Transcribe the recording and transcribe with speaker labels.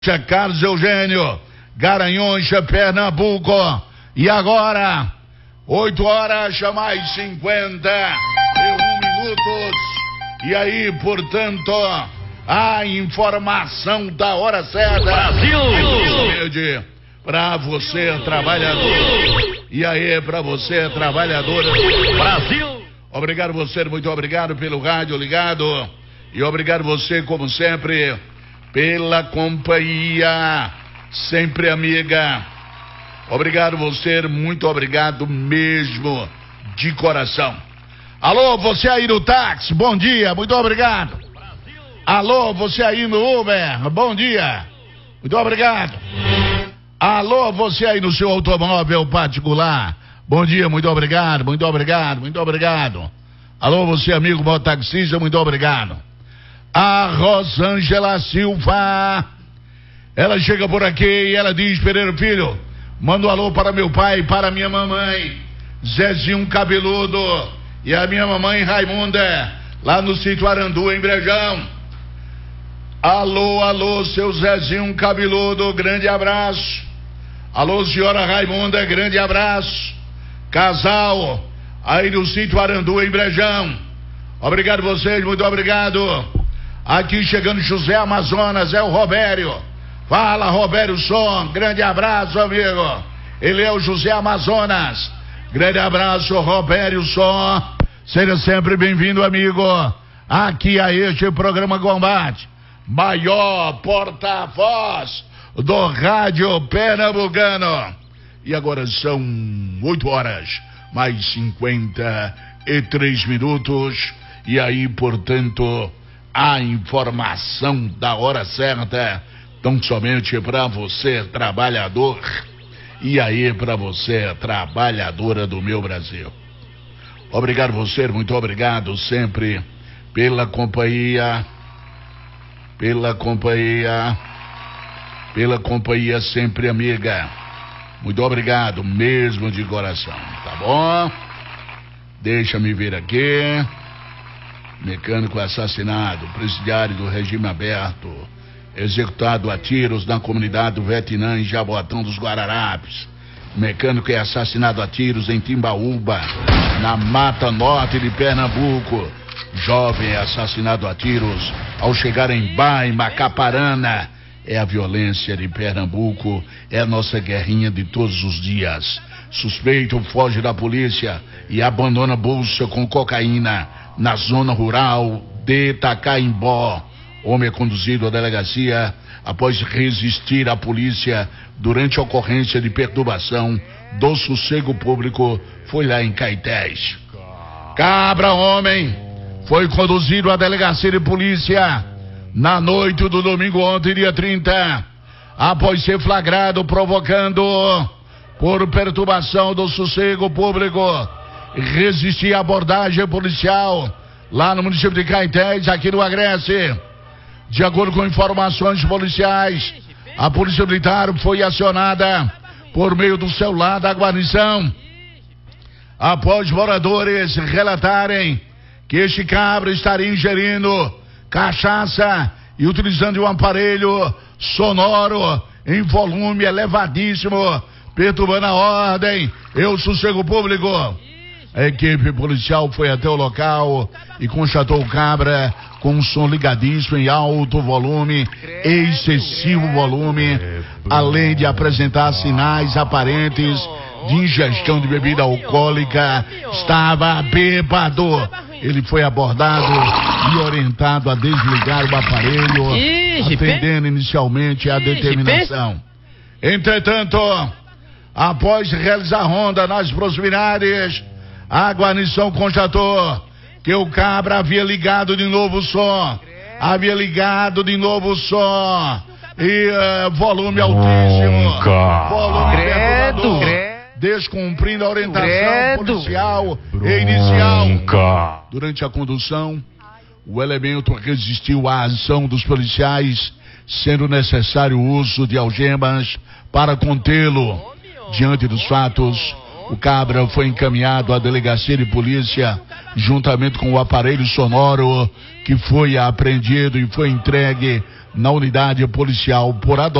Speaker 1: Carlos Eugênio, Garanhuns, Pernambuco. E agora, 8 horas mais 51 minutos. E aí, portanto, a informação da hora certa.
Speaker 2: Brasil!
Speaker 1: Pra você, trabalhador. E aí, pra você, trabalhadora.
Speaker 2: Brasil!
Speaker 1: Obrigado você, muito obrigado pelo rádio ligado. E obrigado você, como sempre, pela companhia, sempre amiga. Obrigado você, muito obrigado mesmo, de coração. Alô, você aí no táxi, bom dia, muito obrigado. Alô, você aí no Uber, bom dia, muito obrigado. Alô, você aí no seu automóvel particular, bom dia, muito obrigado, muito obrigado, muito obrigado. Alô, você amigo mototaxista, muito obrigado. A Rosângela Silva, ela chega por aqui e ela diz: Pereira Filho, manda um alô para meu pai e para minha mamãe, Zezinho Cabeludo, e a minha mamãe Raimunda, lá no sítio Arandu, em Brejão. Alô, alô, seu Zezinho Cabeludo, grande abraço. Alô, senhora Raimunda, grande abraço. Casal, aí no sítio Arandu, em Brejão. Obrigado vocês, muito obrigado. Aqui chegando José Amazonas, é o Robério. Fala, Robério Som, grande abraço, amigo. Ele é o José Amazonas. Grande abraço, Robério Som. Seja sempre bem-vindo, amigo, aqui a este programa Combate, maior porta-voz do rádio pernambucano. E agora são 8 horas mais 53 minutos. E aí, portanto, a informação da hora certa, tão somente para você, trabalhador. E aí, para você, trabalhadora do meu Brasil. Obrigado você, muito obrigado sempre pela companhia, pela companhia sempre amiga. Muito obrigado mesmo de coração, tá bom? Deixa-me ver aqui. Mecânico assassinado, presidiário do regime aberto, executado a tiros na comunidade do Vietnã, em Jaboatão dos Guararapes. Mecânico é assassinado a tiros em Timbaúba, na Mata Norte de Pernambuco. Jovem é assassinado a tiros ao chegar em Bai, Macaparana. É a violência de Pernambuco, é a nossa guerrinha de todos os dias. Suspeito foge da polícia e abandona bolsa com cocaína na zona rural de Itacaimbó. Homem é conduzido à delegacia após resistir à polícia durante a ocorrência de perturbação do sossego público. Foi lá em Caetés. Cabra, homem, foi conduzido à delegacia de polícia na noite do domingo ontem, dia 30, após ser flagrado provocando por perturbação do sossego público. Resistir à abordagem policial lá no município de Caetés, aqui no Agreste. De acordo com informações policiais, a polícia militar foi acionada por meio do celular da guarnição após moradores relatarem que este cabra estaria ingerindo cachaça e utilizando um aparelho sonoro em volume elevadíssimo, perturbando a ordem e o sossego público. A equipe policial foi até o local e constatou o cabra com um som ligadíssimo em alto volume, excessivo volume, além de apresentar sinais aparentes de ingestão de bebida alcoólica. Estava bêbado. Ele foi abordado e orientado a desligar o aparelho, atendendo inicialmente a determinação. Entretanto, após realizar ronda nas proximidades, a guarnição constatou que o cabra havia ligado de novo o som. E volume altíssimo. Volume perturbador. Descumprindo a orientação policial inicial. Durante a condução, o elemento resistiu à ação dos policiais, sendo necessário o uso de algemas para contê-lo. Diante dos fatos, o cabra foi encaminhado à delegacia de polícia, juntamente com o aparelho sonoro que foi apreendido e foi entregue na unidade policial por